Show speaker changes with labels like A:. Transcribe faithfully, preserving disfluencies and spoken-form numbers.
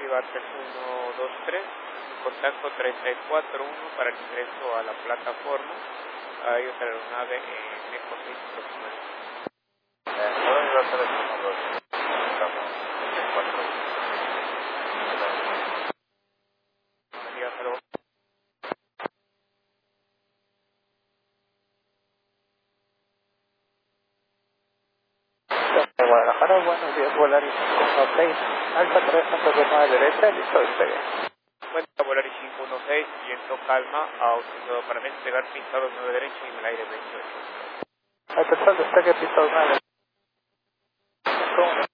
A: Barter uno dos tres, contacto treinta y cuatro uno para el ingreso a la plataforma. Hay otra aeronave en Eco seis aproximadamente.
B: Eh, Barter uno dos, contacto treinta y cuatro uno.
A: María, hasta luego.
B: De Guadalajara, buenos días, Volaris cinco uno seis, Alfa tres, a derecha, listo, despegue.
A: Cuenta Volaris cinco uno seis, viento calma, autorizado para despegar, pistado nueve derecho y en el aire veintiocho.
B: Atención, despegue, pista nueve. cinco uno